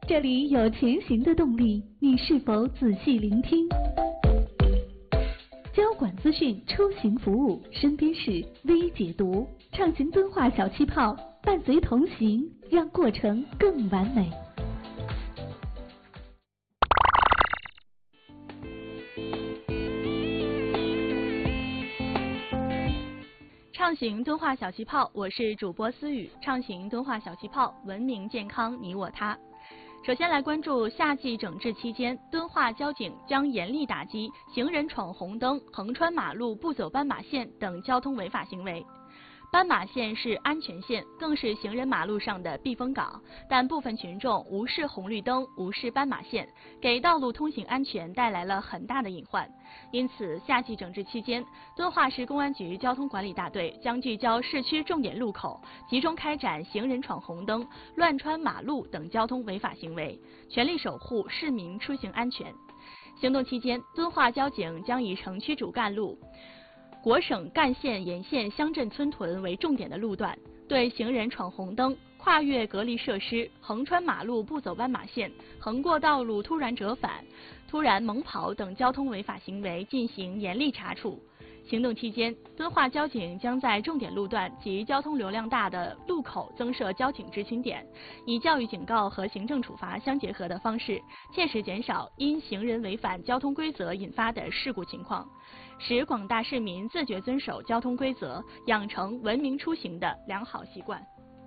这里有前行的动力，你是否仔细聆听？交管资讯出行服务，身边事微解读，畅行敦化小气泡，伴随同行，让过程更完美。 畅行敦化小气泡，我是主播思雨。畅行敦化小气泡，文明健康你我他。首先来关注夏季整治期间，敦化交警将严厉打击行人闯红灯、横穿马路不走斑马线等交通违法行为。斑马线是安全线，更是行人马路上的避风港，但部分群众无视红绿灯，无视斑马线，给道路通行安全带来了很大的隐患。因此，夏季整治期间，敦化市公安局交通管理大队将聚焦市区重点路口，集中开展行人闯红灯、乱穿马路等交通违法行为，全力守护市民出行安全。行动期间，敦化交警将以城区主干路、国省干线沿线乡镇村屯为重点的路段，对行人闯红灯、跨越隔离设施、横穿马路不走斑马线、横过道路突然折返、突然猛跑等交通违法行为进行严厉查处。行动期间，敦化交警将在重点路段及交通流量大的路口增设交警执勤点，以教育警告和行政处罚相结合的方式，切实减少因行人违反交通规则引发的事故情况，使广大市民自觉遵守交通规则，养成文明出行的良好习惯。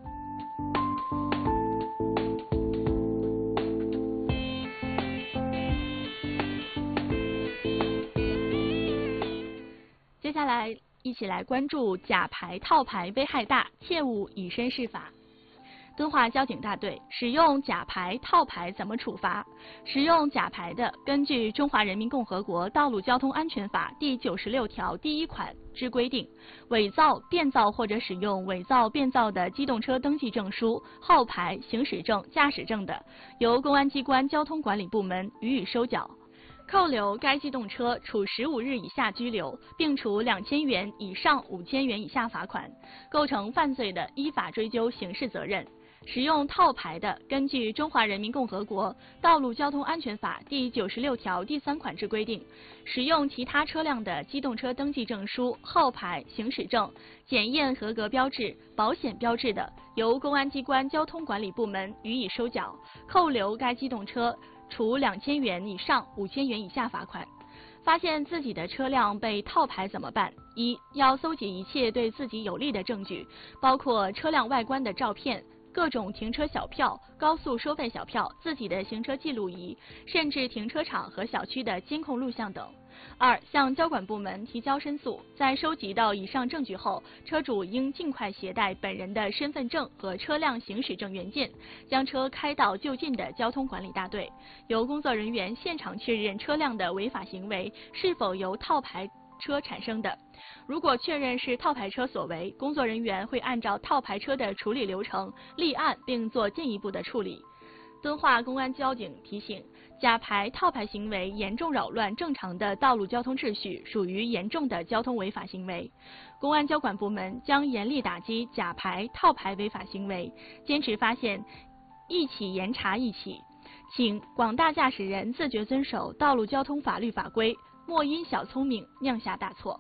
接下来一起来关注假牌套牌危害大，切勿以身试法。敦化交警大队使用假牌套牌怎么处罚？使用假牌的，根据《中华人民共和国道路交通安全法》第96条第1款之规定，伪造、变造或者使用伪造、变造的机动车登记证书、号牌、行驶证、驾驶证的，由公安机关交通管理部门予以收缴。扣留该机动车，处15日以下拘留，并处2000元以上5000元以下罚款；构成犯罪的，依法追究刑事责任。使用套牌的，根据《中华人民共和国道路交通安全法》第96条第3款之规定，使用其他车辆的机动车登记证书、号牌、行驶证、检验合格标志、保险标志的，由公安机关交通管理部门予以收缴；扣留该机动车，处2000元以上5000元以下罚款。发现自己的车辆被套牌怎么办？一要搜集一切对自己有利的证据，包括车辆外观的照片、各种停车小票、高速收费小票、自己的行车记录仪，甚至停车场和小区的监控录像等。二，向交管部门提交申诉。在收集到以上证据后，车主应尽快携带本人的身份证和车辆行驶证原件，将车开到就近的交通管理大队，由工作人员现场确认车辆的违法行为是否由套牌车产生的。如果确认是套牌车所为，工作人员会按照套牌车的处理流程立案并做进一步的处理。敦化公安交警提醒，假牌套牌行为严重扰乱正常的道路交通秩序，属于严重的交通违法行为。公安交管部门将严厉打击假牌套牌违法行为，坚持发现一起严查一起，请广大驾驶人自觉遵守道路交通法律法规，莫因小聪明酿下大错。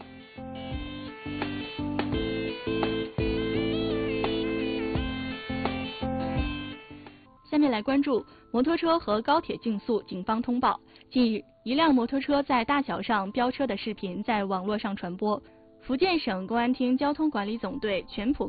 下面来关注摩托车和高铁竞速。警方通报，近日一辆摩托车在大桥上飙车的视频在网络上传播。福建省公安厅交通管理总队全普